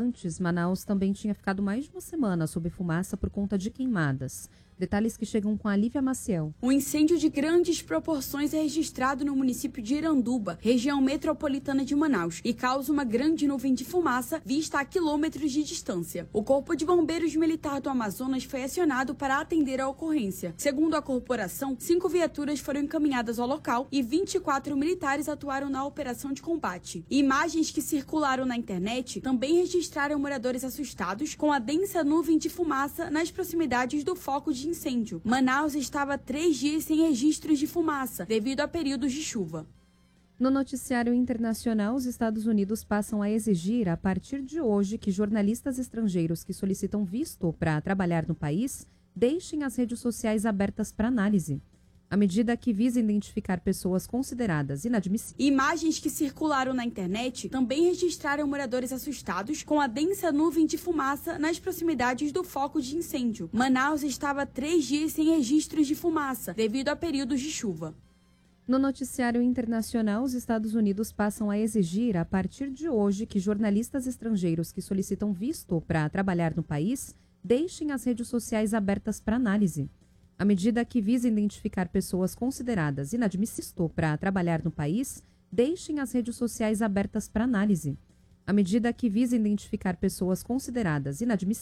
Antes, Manaus também tinha ficado mais de uma semana sob fumaça por conta de queimadas. Detalhes que chegam com a Lívia Maciel. Um incêndio de grandes proporções é registrado no município de Iranduba, região metropolitana de Manaus, e causa uma grande nuvem de fumaça vista a quilômetros de distância. O Corpo de Bombeiros Militar do Amazonas foi acionado para atender a ocorrência. Segundo a corporação, 5 viaturas foram encaminhadas ao local e 24 militares atuaram na operação de combate. Imagens que circularam na internet também registraram moradores assustados com a densa nuvem de fumaça nas proximidades do foco de incêndio. Manaus estava há 3 dias sem registros de fumaça, devido a períodos de chuva. No noticiário internacional, os Estados Unidos passam a exigir, a partir de hoje, que jornalistas estrangeiros que solicitam visto para trabalhar no país deixem as redes sociais abertas para análise. A medida que visa identificar pessoas consideradas inadmissíveis. Imagens que circularam na internet também registraram moradores assustados com a densa nuvem de fumaça nas proximidades do foco de incêndio. Manaus estava há 3 dias sem registros de fumaça, devido a períodos de chuva. No noticiário internacional, os Estados Unidos passam a exigir, a partir de hoje, que jornalistas estrangeiros que solicitam visto para trabalhar no país deixem as redes sociais abertas para análise. A medida que visa identificar pessoas consideradas inadmissíveis para trabalhar no país deixem as redes sociais abertas para análise. A medida que visa identificar pessoas consideradas inadmissíveis